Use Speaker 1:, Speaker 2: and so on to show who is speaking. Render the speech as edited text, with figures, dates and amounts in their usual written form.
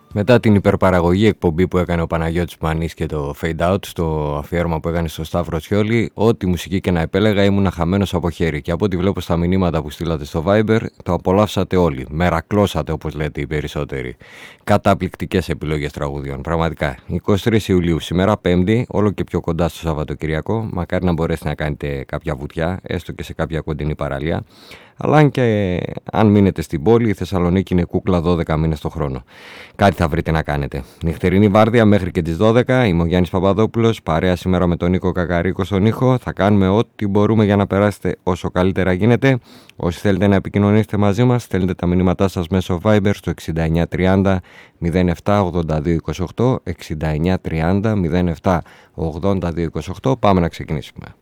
Speaker 1: Μετά την υπερπαραγωγή εκπομπή που έκανε ο Παναγιώτης Μανής και το Fade Out στο αφιέρωμα που έκανε στο Σταύρο Σιόλη, ό,τι μουσική και να επέλεγα ήμουν χαμένος από χέρι. Και από ό,τι βλέπω στα μηνύματα που στείλατε στο Viber, το απολαύσατε όλοι. Μερακλώσατε, όπως λέτε οι περισσότεροι. Καταπληκτικές επιλογές τραγουδιών. Πραγματικά. 23 Ιουλίου, σήμερα Πέμπτη, όλο και πιο κοντά στο Σαββατοκυριακό. Μακάρι να μπορέσετε να κάνετε κάποια βουτιά, έστω και σε κάποια κοντινή παραλία. Αλλά αν και αν μείνετε στην πόλη, η Θεσσαλονίκη είναι κούκλα 12 μήνες το χρόνο. Κάτι θα βρείτε να κάνετε. Νυχτερινή βάρδια μέχρι και τις 12. Είμαι ο Γιάννης Παπαδόπουλος. Παρέα σήμερα με τον Νίκο Κακαρίκο στον ήχο. Θα κάνουμε ό,τι μπορούμε για να περάσετε όσο καλύτερα γίνεται. Όσοι θέλετε να επικοινωνήσετε μαζί μας, στέλνετε τα μηνύματά σας μέσω Viber στο 6930 07 82 28. 6930 07 82 28. Πάμε να ξεκινήσουμε.